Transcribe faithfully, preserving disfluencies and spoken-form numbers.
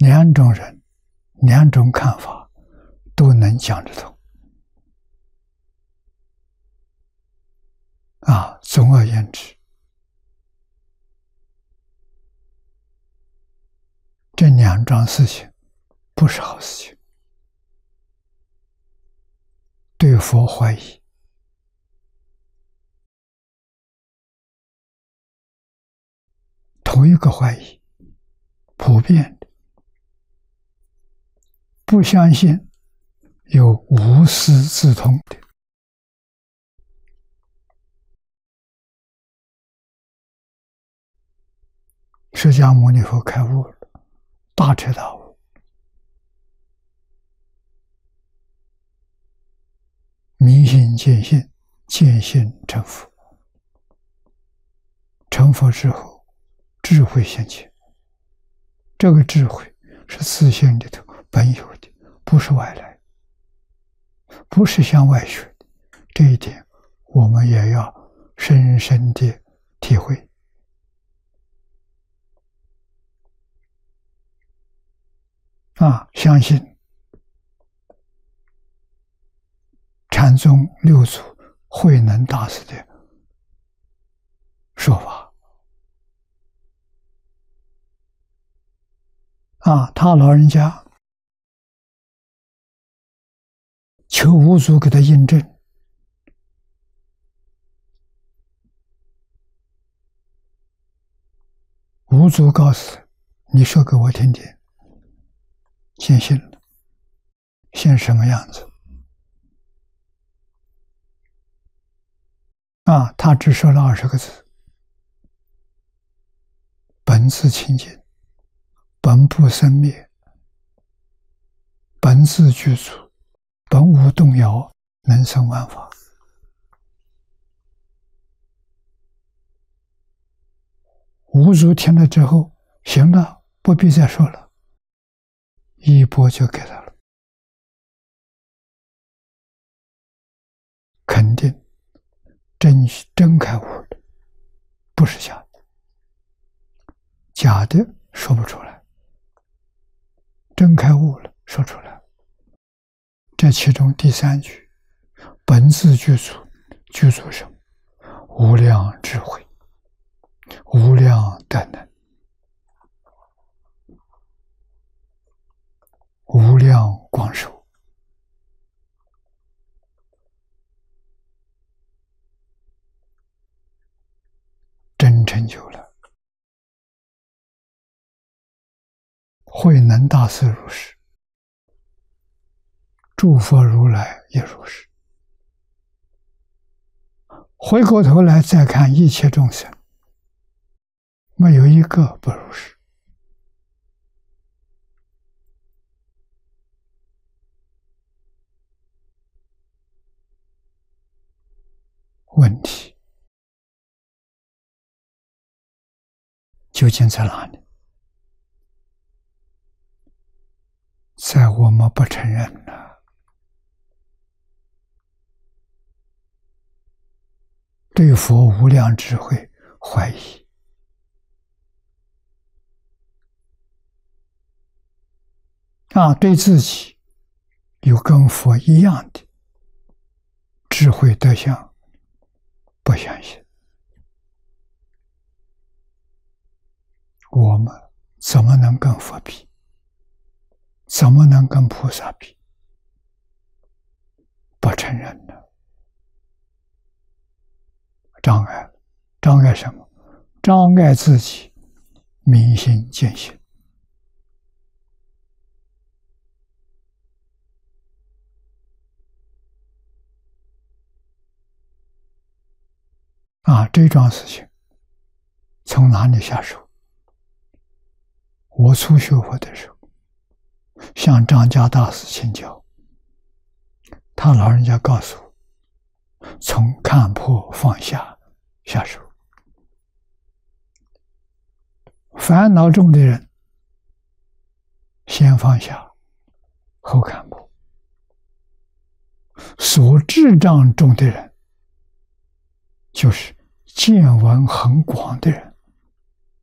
两种人，两种看法都能讲得通。啊，总而言之，这两桩事情不是好事情。对佛怀疑，同一个怀疑，普遍的，不相信有无师自通的。释迦牟尼佛开悟了，大彻大悟，明心见性，见性成佛。成佛之后，智慧现前。这个智慧是自性里头本有的，不是外来，不是向外学的。这一点我们也要深深的体会。啊，相信禅宗六祖慧能大师的说法。啊，他老人家求五祖给他印证，五祖告诉他：“你说给我听听。”先信了，信什么样子？啊，他只说了二十个字：本自清净，本不生灭，本自具足，本无动摇，能生万法。五祖听了之后，行了，不必再说了。一钵就给他了，肯定真真开悟了，不是假的，假的说不出来，真开悟了说出来。这其中第三句，本自具足，具足什么？无量智慧，无量德能，无量光寿，真成就了。慧能大师如是，诸佛如来也如是。回过头来再看一切众生，没有一个不如是。问题究竟在哪里？在我们不承认了，对佛无量智慧怀疑，啊，对自己有跟佛一样的智慧德相不相信，我们怎么能跟佛比？怎么能跟菩萨比？不承认了，障碍，障碍什么？障碍自己明心见性。啊，这桩事情从哪里下手？我初学佛的时候，向张家大师请教，他老人家告诉我，从看破放下下手。烦恼重的人，先放下，后看破；所智障重的人，就是见闻很广的人，